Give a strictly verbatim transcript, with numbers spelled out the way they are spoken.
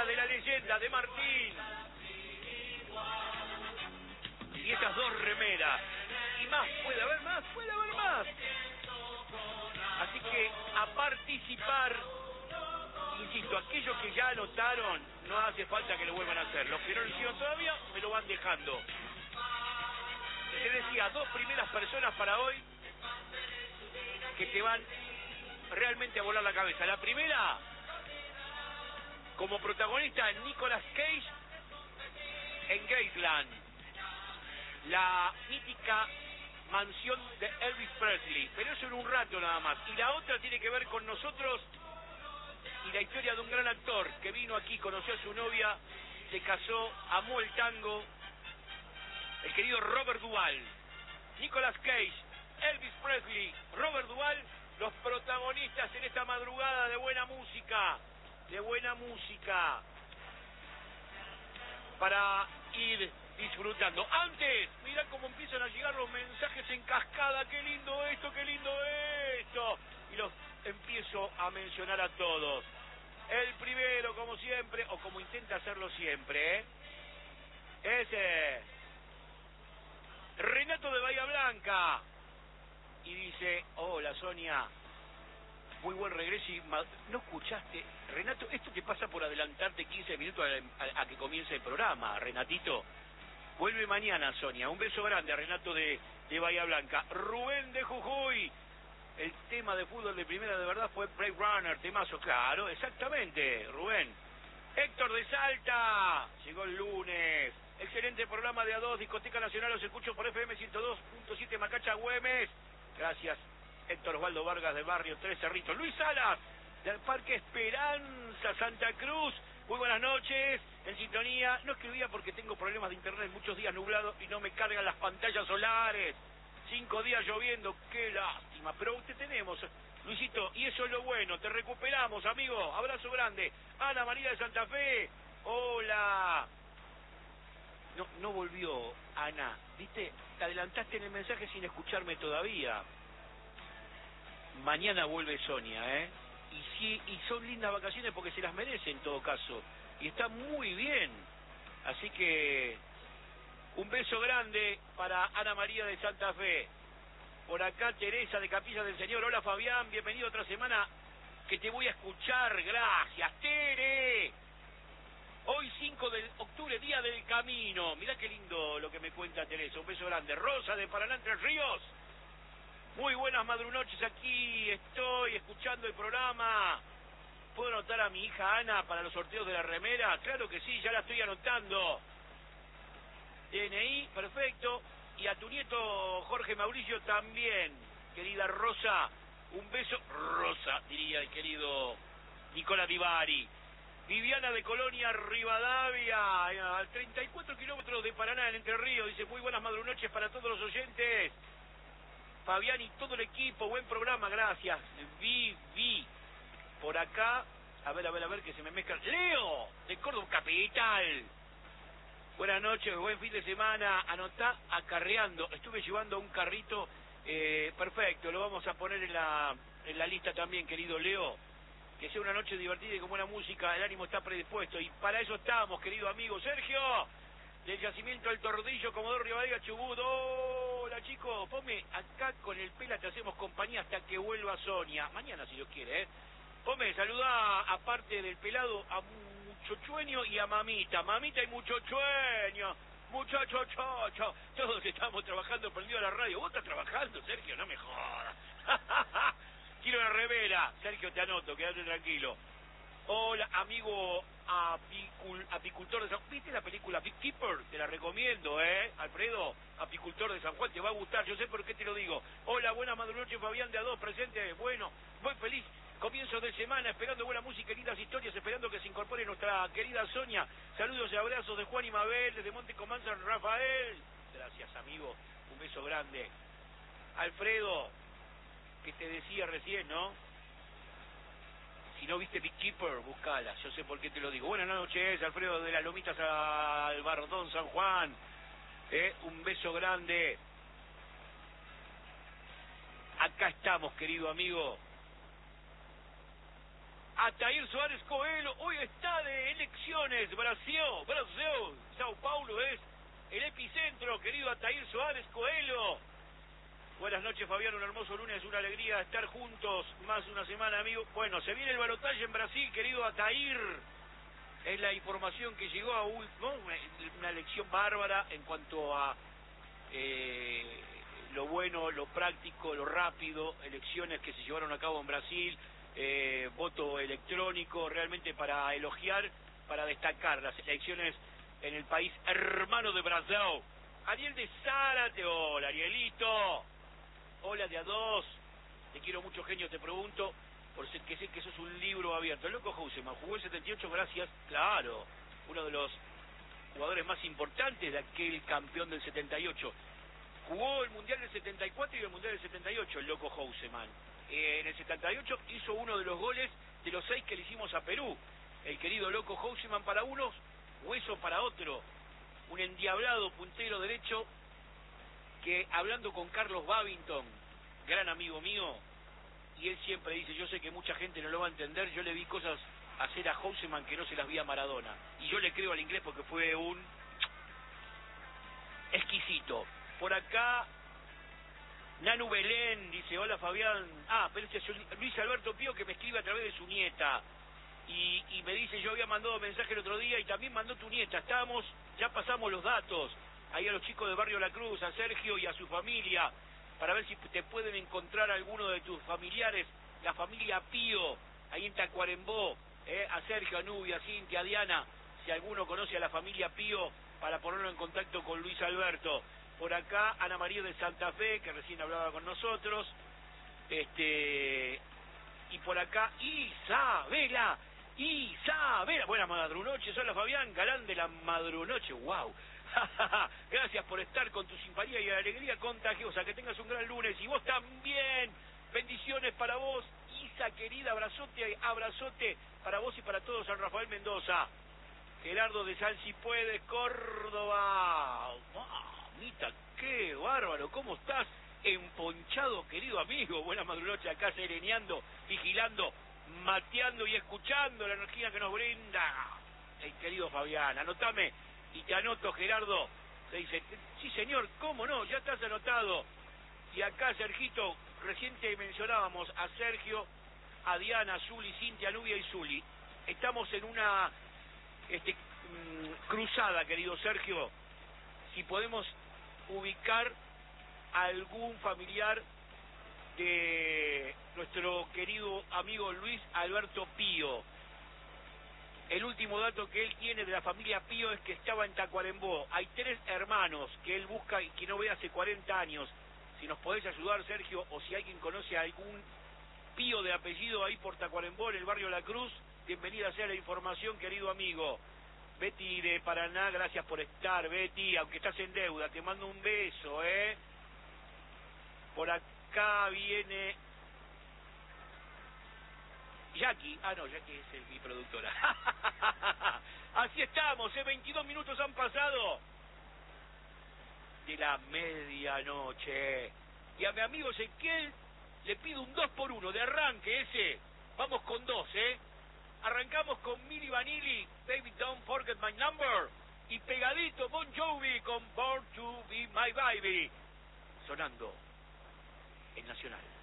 música de la leyenda de Martín. Y esas dos remeras. Y más, puede haber más, puede haber más. Así que a participar, insisto, aquellos que ya anotaron, no hace falta que lo vuelvan a hacer. Los que no lo hicieron todavía, me lo van dejando. Te decía, dos primeras personas para hoy que te van realmente a volar la cabeza. La primera, como protagonista, Nicolas Cage en Graceland, la mítica mansión de Elvis Presley, pero eso en un rato nada más. Y la otra tiene que ver con nosotros y la historia de un gran actor que vino aquí, conoció a su novia, se casó, amó el tango, el querido Robert Duvall. Nicolas Cage, Elvis Presley, Robert Duvall, los protagonistas en esta madrugada de buena música, de buena música, para ir disfrutando. Antes, mirá cómo empiezan a llegar los mensajes en cascada. Qué lindo esto, qué lindo esto. Y los empiezo a mencionar a todos. El primero, como siempre, o como intenta hacerlo siempre, ¿eh? Ese Renato de Bahía Blanca. Y dice, hola Sonia, muy buen regreso. Y ¿no escuchaste? Renato, esto te pasa por adelantarte quince minutos a, a, a que comience el programa, Renatito. Vuelve mañana, Sonia. Un beso grande a Renato de, de Bahía Blanca. Rubén de Jujuy. El tema de fútbol de primera de verdad fue Blade Runner, temazo. Claro, exactamente, Rubén. Héctor de Salta. Llegó el lunes. Excelente programa de A dos, Discoteca Nacional. Los escucho por F M ciento dos punto siete Macacha, Güemes. Gracias, Héctor Osvaldo Vargas del barrio Tres Cerritos. Luis Salas, del Parque Esperanza, Santa Cruz. Muy buenas noches, en sintonía. No escribía porque tengo problemas de internet, muchos días nublados y no me cargan las pantallas solares. Cinco días lloviendo, qué lástima. Pero te tenemos, Luisito, y eso es lo bueno. Te recuperamos, amigo. Abrazo grande. Ana María de Santa Fe. Hola. No, no volvió, Ana. ¿Viste? Te adelantaste en el mensaje sin escucharme todavía. Mañana vuelve Sonia, ¿eh? Y sí, y son lindas vacaciones porque se las merece en todo caso. Y está muy bien. Así que un beso grande para Ana María de Santa Fe. Por acá Teresa de Capilla del Señor. Hola Fabián, bienvenido otra semana que te voy a escuchar. Gracias, Tere. Hoy cinco de octubre, Día del Camino. Mirá qué lindo lo que me cuenta Teresa. Un beso grande. Rosa de Paraná, Entre Ríos. Muy buenas madrunoches, aquí estoy escuchando el programa. ¿Puedo anotar a mi hija Ana para los sorteos de la remera? Claro que sí, ya la estoy anotando. D N I, perfecto. Y a tu nieto Jorge Mauricio también, querida Rosa. Un beso, Rosa, diría el querido Nicola Di Bari. Viviana de Colonia Rivadavia, a treinta y cuatro kilómetros de Paraná, en Entre Ríos. Dice, muy buenas madrunoches para todos los oyentes. Fabián y todo el equipo, buen programa, gracias. Vi, vi. Por acá, a ver, a ver, a ver, que se me mezcla. Leo, de Córdoba Capital. Buenas noches, buen fin de semana. Anotá acarreando. Estuve llevando un carrito, eh, perfecto, lo vamos a poner en la, en la lista también, querido Leo. Que sea una noche divertida y con buena música, el ánimo está predispuesto. Y para eso estamos, querido amigo Sergio. Del yacimiento del Tordillo, Comodoro Rivadavia, Chubut. Hola chicos, ponme acá con el Pela, te hacemos compañía hasta que vuelva Sonia. Mañana si Dios quiere, ¿eh? Ponme, saluda aparte del pelado a Muchochueño y a Mamita. Mamita y Muchochueño. Muchacho, chocho. Todos estamos trabajando prendido a la radio. ¿Vos estás trabajando, Sergio? No me jodas. Quiero una remera. Sergio, te anoto, quédate tranquilo. Hola, amigo apicul, apicultor de San Juan. ¿Viste la película Beekeeper? Te la recomiendo, ¿eh? Alfredo, apicultor de San Juan, te va a gustar, yo sé por qué te lo digo. Hola, buenas madrunoches, Fabián de A dos, presente. Bueno, muy feliz comienzo de semana, esperando buena música y lindas historias, esperando que se incorpore nuestra querida Sonia. Saludos y abrazos de Juan y Mabel, desde Monte Comán, San Rafael. Gracias, amigo, un beso grande. Alfredo, que te decía recién, ¿no? Si no viste Beekeeper, buscala, yo sé por qué te lo digo. Buenas noches, Alfredo de las Lomitas al Bardón, San Juan. Eh, un beso grande. Acá estamos, querido amigo. Atair Suárez Coelho, hoy está de elección. lunes, Brasil, Brasil, Sao Paulo es el epicentro, querido Atair Suárez Coelho. Buenas noches, Fabián, un hermoso lunes, una alegría estar juntos más una semana, amigo. Bueno, se viene el balotaje en Brasil, querido Atair. Es la información que llegó a un, ¿no? una lección bárbara en cuanto a eh, lo bueno, lo práctico, lo rápido, elecciones que se llevaron a cabo en Brasil, eh, voto electrónico, realmente para elogiar, para destacar las elecciones en el país hermano de Brasil. Ariel de Zárate, hola Arielito, hola de a dos, te quiero mucho, genio, te pregunto, porque sé que sé que eso es un libro abierto. El loco Houseman jugó el setenta y ocho, gracias, claro, uno de los jugadores más importantes de aquel campeón del setenta y ocho. Jugó el Mundial del setenta y cuatro y el Mundial del setenta y ocho, el loco Houseman. Eh, en el setenta y ocho hizo uno de los goles de los seis que le hicimos a Perú. El querido loco Houseman para unos, Hueso para otro. Un endiablado puntero derecho que, hablando con Carlos Babington, gran amigo mío, y él siempre dice, yo sé que mucha gente no lo va a entender, yo le vi cosas hacer a Houseman que no se las vi a Maradona. Y yo le creo al inglés porque fue un exquisito. Por acá, Nanu Belén dice, hola Fabián. Ah, pero este es Luis Alberto Pío, que me escribe a través de su nieta. Y, y me dice, yo había mandado mensaje el otro día y también mandó tu nieta. Estábamos, ya pasamos los datos. Ahí a los chicos de Barrio La Cruz, a Sergio y a su familia, para ver si te pueden encontrar alguno de tus familiares, la familia Pío, ahí en Tacuarembó, eh, a Sergio, a Nubia, a Cintia, a Diana, si alguno conoce a la familia Pío, para ponerlo en contacto con Luis Alberto. Por acá, Ana María de Santa Fe, que recién hablaba con nosotros, este, y por acá, Isabela, Isabela, buenas madrunoches, hola Fabián, galán de la madrunoche, wow. Gracias por estar con tu simpatía y alegría contagiosa, que tengas un gran lunes, y vos también, bendiciones para vos, Isa querida, abrazote, abrazote para vos y para todos, San Rafael Mendoza. Gerardo de San Si Puedes, Córdoba. Mamita, qué bárbaro, ¿cómo estás? Emponchado, querido amigo, buena madrunoche acá sereneando, vigilando, mateando y escuchando la energía que nos brinda el querido Fabián. Anotame y te anoto, Gerardo. Se dice, sí señor, ¿cómo no? Ya estás anotado. Y acá, Sergito, recién te mencionábamos a Sergio, a Diana, a Zuli, Cintia, Nubia y Zuli. Estamos en una este, mmm, cruzada, querido Sergio. Si podemos ubicar a algún familiar de nuestro querido amigo Luis Alberto Pío. El último dato que él tiene de la familia Pío es que estaba en Tacuarembó. Hay tres hermanos que él busca y que no ve hace cuarenta años. Si nos podés ayudar, Sergio, o si alguien conoce a algún Pío de apellido ahí por Tacuarembó, en el barrio La Cruz, bienvenida sea la información, querido amigo. Betty de Paraná, gracias por estar, Betty, aunque estás en deuda, te mando un beso, ¿eh? Por acá viene Jackie, ah no, Jackie es el, mi productora. Así estamos, ¿eh? veintidós minutos han pasado de la medianoche. Y a mi amigo Ezequiel le pido un dos por uno de arranque ese. Vamos con dos, ¿eh? Arrancamos con Milli Vanilli, Baby Don't Forget My Number. Y pegadito Bon Jovi con Born to Be My Baby. Sonando en Nacional.